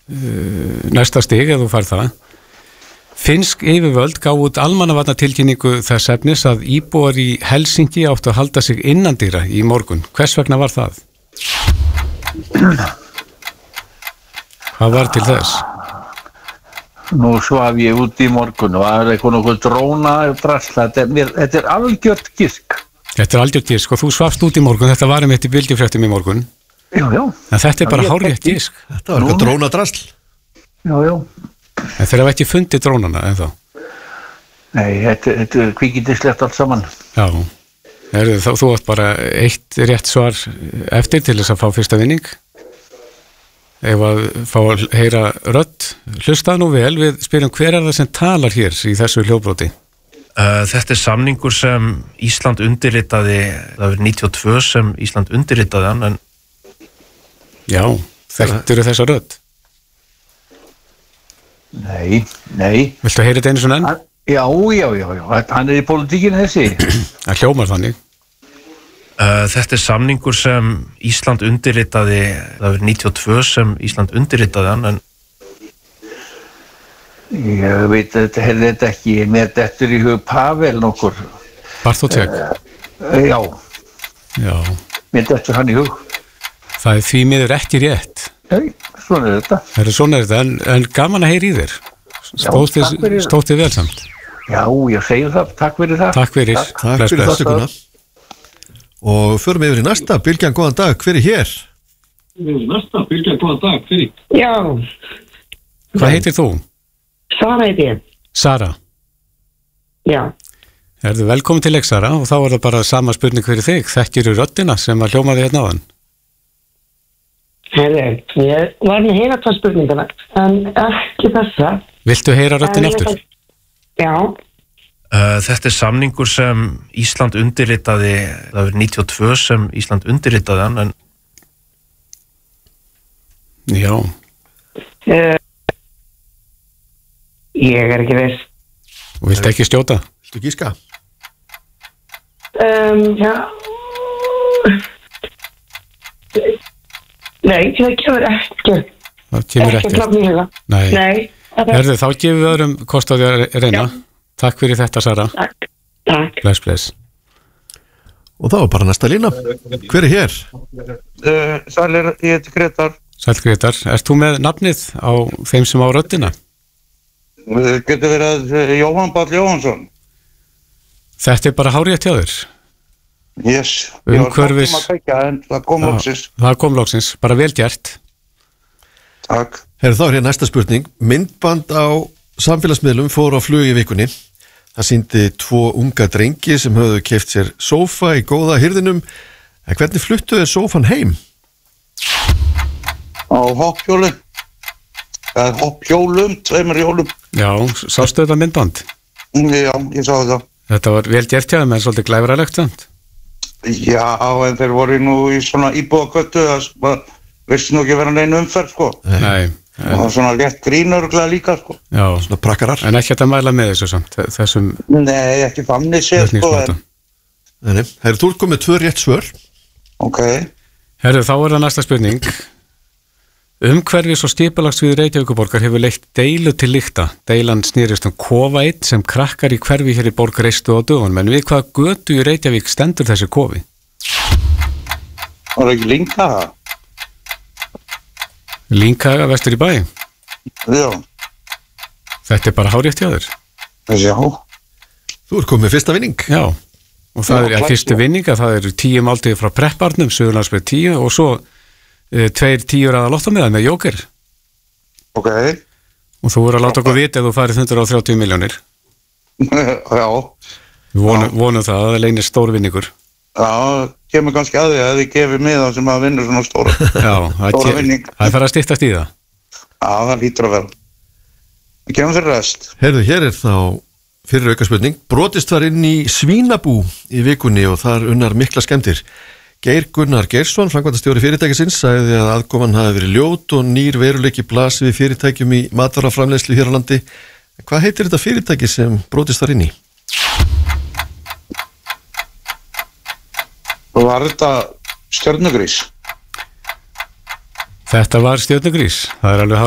næsta stig ef þú fær það. Finnsk yfirvöld gáfu út almannavarnatilkynningu þess efnis að íbúar í Helsinki áttu að halda sig innandýra í morgun. Hvers vegna var það? Hvað var til þess? Nú svaf ég út í morgun og það er eitthvað nokkuð dróna drasla. Þetta er algjört gisk. Þetta er algjört gisk og þú svafst út í morgun. Þetta var einmitt í bylgjufréttum í morgun. Já. En þetta er bara hárrétt gisk. Þetta var eitthvað drónadrasl. Já. En þeir hafa ekki fundið drónana ennþá? Nei, þetta er kvíkindislegt allt saman. Já. Þú átt bara eitt rétt svar eftir til þess að fá fyrsta vinning. Ef að fá að heyra rödd, hlustaðu nú vel, við spyrjum hver er það sem talar hér í þessu hljóðbroti? Þetta er samningur sem Ísland undirritaði, það var 92 sem Ísland undirritaði hann, en... Já, þekktur þessa rödd? Nei. Viltu heyra þetta einu svona enn? Já, hann er í pólitíkinni þessi. Það hljómar þannig. Þetta er samningur sem Ísland undirritaði, það var 92 sem Ísland undirritaði hann, en... Ég veit að þetta hefði þetta ekki með dettur í hug Pavel nokkur. Bartótek? Já. Með dettur hann í hug. Það er því miður ekki rétt. Nei, svona er þetta. Svona er þetta, en gaman að heyra í þér. Stóð þið vel samt. Já, ég segi það, takk fyrir það. Takk fyrir þáttökuna. Og förum yfir í næsta, Bylgjan, góðan dag, hver er hér? Já. Hvað heitir þú? Sara heitir ég. Sara? Já. Erðu velkomin til Sara og þá er það bara sama spurning fyrir þig. Þekkirðu röddina sem að hljómaði hérna áðan? Ég var með heyra hvað spurningana, en ekki þessa. Viltu heyra röddina aftur? Já. Þetta er samningur sem Ísland undirritaði, það var 92 sem Ísland undirritaði hann, en... Já. Ég er ekki viss. Og viltu ekki stjóta? Viltu gíska? Já. Nei, það kemur ekki. Það kemur ekki. Nei. Þá gefum við öðrum kost á því að reyna. Já. Takk fyrir þetta, Sara. Takk. Bless. Og þá er bara næsta lína. Hver er hér? Sælir, ég heiti Gretar. Sæl Gretar, ert þú með nafnið á þeim sem á röddina? Getur verið Jóhann Páll Jóhannsson. Þetta er bara hárrétt hjá þér. Yes. Umhverfis. En það kom loksins. Það kom loksins, bara vel gert. Takk. Þá er hér næsta spurning. Myndband á samfélagsmiðlum fór á flug í vikunni. Það sýndi 2 unga drengi sem höfðu keypt sér sófa í góða hirðinum. En hvernig fluttu þeir sófan heim? Á hoppjólum. Það er hoppjólum, 2 hjólum. Já, sástu þetta myndband? Já, ég sá það. Þetta var vel gert hjá þeim, en svolítið glæfralegt samt. Já, en þeir voru nú í svona íbúðagötu, það vissi nú ekki vera neina umferð, sko. Nei. Og það var svona létt grínörglega líka, sko. Já, svona prakkarar. En ekki að mæla með þessu samt, þessum... Nei, ekki þannig séð, sko. Nei, þú ert komið 2 rétt svör. Ok. Þá er það næsta spurning. Umhverfis- og skipulagssvið Reykjavíkurborgar hefur leitt deilu til lykta. Deilan snýrist kofa 1 sem krakkar í hverfi hér í borg reistu á dögunum. En við hvaða götu í Reykjavík stendur þessi kofi? Var ekki Lynghaga? Lynghaga, vestur í bæ? Já. Þetta er bara hárrétt hjá þér. Já. Þú ert komið fyrsta vinning. Já. Og það er fyrstu vinning að það eru 10 máltíðir frá Prepparnum, Suðurlandsbrauð 10 og svo 2 10 raða lottómiðar með jóker. Ok. Og þú voru að láta okkur vita ef þú farið 130 milljónir. Já. Við vonum það að það leynir stór vinningur. Já, kemur kannski að því að þið gefið miða sem að vinna svona stóra. Já, stóra vinning. Það þarf að styttast í það. Já, það lítur að vera. Það kemur fyrir rest. Hér er þá fyrir aukaspurning. Brotist var inn í svínabú í vikunni og þar unnar mikla skemmtir. Geir Gunnar Geirsson, framkvæmdastjóri fyrirtækisins, sagði að aðkoman hafi verið ljót og nýr veruleiki blasi við fyrirtækjum í matvaraframleiðslu hér á landi. Hvað heitir þetta fyrirtæki sem brotist var inn í? Var þetta Stjörnugrís? Þetta var Stjörnugrís. Það er alveg